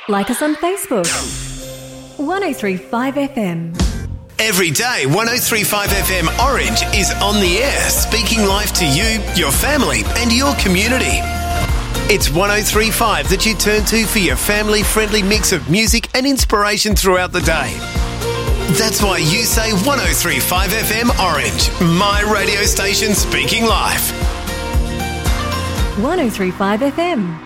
Like us on Facebook. 1035 FM. Every day, 1035 FM Orange is on the air, speaking life to you, your family, and your community. It's 1035 that you turn to for your family-friendly mix of music and inspiration throughout the day. That's why you say 1035 FM Orange, my radio station speaking life. 1035 FM.